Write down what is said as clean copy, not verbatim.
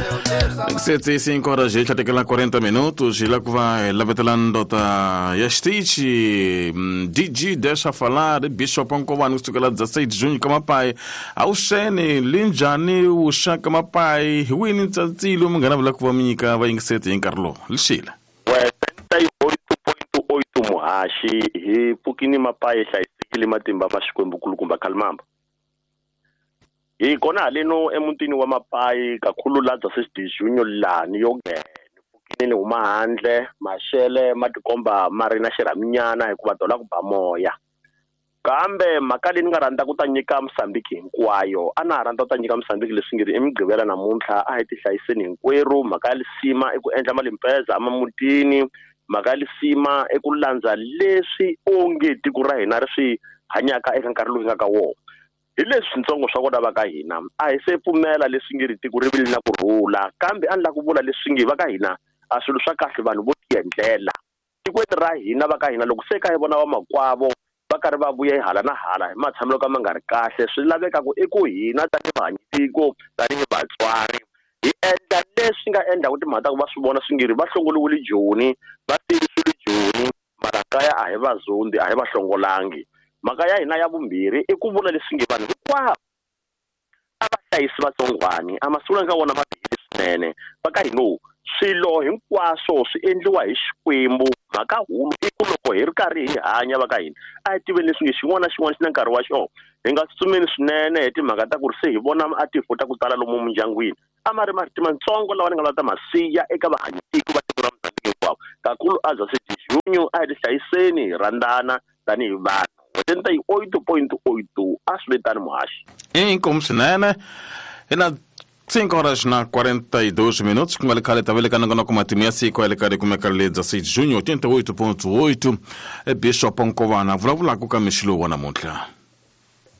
7 e 5 horas, gente, até que lá 40 minutos, e lá que vai lavetelando a Yastici, DJ deixa falar, Bishop Ankovan, que lá 16 de junho, como pai, ao Shane, Linjani, o Chá, como pai, Winnie Tazilo, Mangana, lá que vai me vai em 7 em Carlo, Lixila. 78.8 muhashi, e Pukini Mapai, Shaisili Matimba, Mashkumbukulumba Kalmamba. I kona leno emuntini wa mapai kakhulu la 16 junyo lani yogene pukini uma handle mashele matikomba marina xiraminyana hikuva tola ku ba moya kambe makali ni nga rhandza ku ta nyika Msambiki hinkwayo ana rhandza ku ta nyika Msambiki leswi ngiri emigqivela namuntlha a hi ti hlayiseni hinkwerhu makali sima eku endla malimpeza amamutini makali sima eku landza leswi onge tiko ra hina ri swi hanyaka eka nkarhi lowu nga ka wona hi leswi ntsongo swa kona va ka hina a hi se pfumela leswi ngi ri tiko ri vile na ku rhula kambe a ni la ku vula leswi ngi va ka hina a swilo swa kahle vanhu vo tiendlela tikweni ra hina va ka hina loko se ka hi vona va makwavo va karhi va vuya hi hala na hala hi matshamelo ka ma nga ri kahle swi laveka ku eku hina tanihi vahanyitiko tanihi vatswari hi endla leswi nga endla ku timhaka ta ku va swi vona swi ngi ri va hlongoliwile joni va tivisiwile joni mara kaya a hi va zondi a hi va hlongolangi maka ya hina ya vumbirhi i ku vula leswi nge vanhu hinkwavo a va hlayisi vatsongwani a masula nga vona mabihile swinene va ka hino swilo hinkwaswo swi endliwa hi Xikwembu mhaka hulu i ku loko hi ri karhi hi hanya va ka hina a hi tiveni leswi nge xin'wana na xin'wana xi na nkarhi wa xona hi nga tsutsumeni swinene hi timhaka ta ku ri se hi vona matifo ta ku tala lomu mindyangwini a ma ri maritima ntsongo lawa ni nga lava ta masiya eka vahanyitiko va tiko ra Mozambique hinkwavo kakhulu a za se junyo a hi ti hlayiseni hi rhandzana tanihi vanhu 78.8 aswitani muhashi. Como swinene ina 5 horas na 42 minutos com ele cale tabela kana com matimia siku ele cale com ele 16 junho 88.8 Bishop Ankovan vulavula ku ka mixilo wa namuntlha.